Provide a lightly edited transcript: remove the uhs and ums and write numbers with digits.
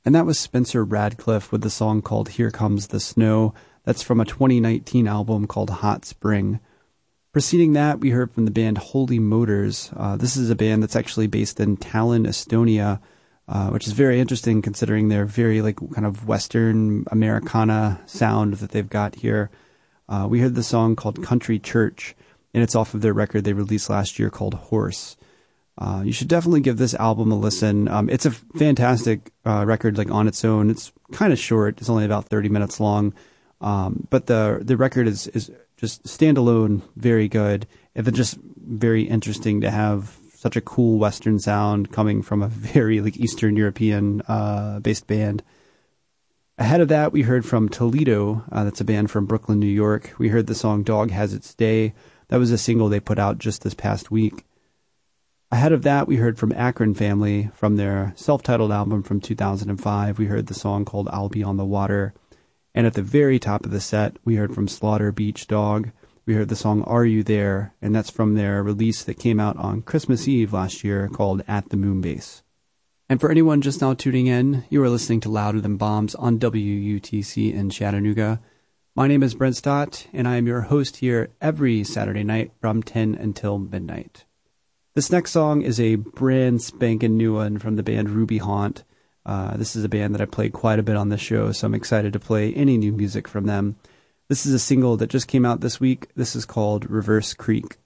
And that was Spencer Radcliffe with the song called Here Comes the Snow. That's from a 2019 album called Hot Spring. Preceding that, we heard from the band Holy Motors. This is a band that's actually based in Tallinn, Estonia, which is very interesting considering their very kind of Western Americana sound that they've got here. We heard the song called Country Church, and it's off of their record they released last year called Horse. You should definitely give this album a listen. It's a fantastic record on its own. It's kind of short. It's only about 30 minutes long. But the record is just standalone, very good. And then just very interesting to have such a cool Western sound coming from a very Eastern European based band. Ahead of that, we heard from Toledo. That's a band from Brooklyn, New York. We heard the song Dog Has Its Day. That was a single they put out just this past week. Ahead of that, we heard from Akron Family from their self-titled album from 2005. We heard the song called I'll Be on the Water. And at the very top of the set, we heard from Slaughter Beach Dog. We heard the song Are You There? And that's from their release that came out on Christmas Eve last year called At the Moonbase. And for anyone just now tuning in, you are listening to Louder Than Bombs on WUTC in Chattanooga. My name is Brent Stott, and I am your host here every Saturday night from 10 until midnight. This next song is a brand spanking new one from the band Ruby Haunt. This is a band that I played quite a bit on this show, so I'm excited to play any new music from them. This is a single that just came out this week. This is called Reverse Creek.